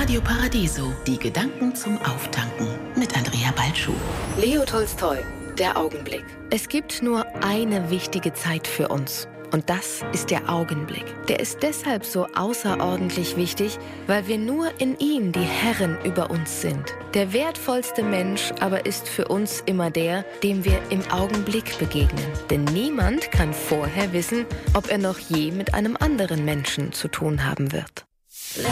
Radio Paradiso, die Gedanken zum Auftanken mit Andrea Balschuh. Leo Tolstoi, der Augenblick. Es gibt nur eine wichtige Zeit für uns. Und das ist der Augenblick. Der ist deshalb so außerordentlich wichtig, weil wir nur in ihm die Herren über uns sind. Der wertvollste Mensch aber ist für uns immer der, dem wir im Augenblick begegnen. Denn niemand kann vorher wissen, ob er noch je mit einem anderen Menschen zu tun haben wird.